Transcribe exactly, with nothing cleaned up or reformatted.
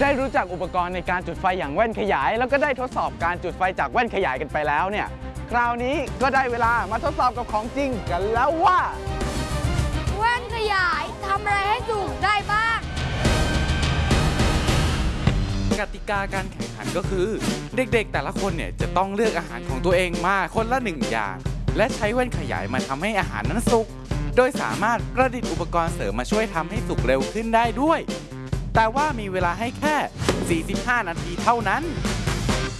ได้รู้จักอุปกรณ์ในการจุดไฟอย่างแว่นขยายแล้วก็ได้ทดสอบการจุดไฟจากแว่นขยายกันไปแล้วเนี่ยคราวนี้ก็ได้เวลามาทดสอบกับของจริงกันแล้วว่าแว่นขยายทำอะไรให้สูงได้บ้างกติกาการแข่งขันก็คือเด็กๆแต่ละคนเนี่ยจะต้องเลือกอาหารของตัวเองมาคนละหนึ่งอย่างและใช้แว่นขยายมาทำให้อาหารนั้นสุกโดยสามารถประดิษฐ์อุปกรณ์เสริมมาช่วยทำให้สุกเร็วขึ้นได้ด้วยแต่ว่ามีเวลาให้แค่ สี่สิบห้า นาทีเท่านั้น